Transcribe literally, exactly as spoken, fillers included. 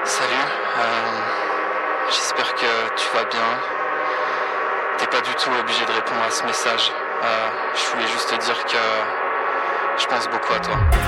Salut, euh, j'espère que tu vas bien. T'es pas du tout obligé de répondre à ce message. Euh, je voulais juste te dire que je pense beaucoup à toi.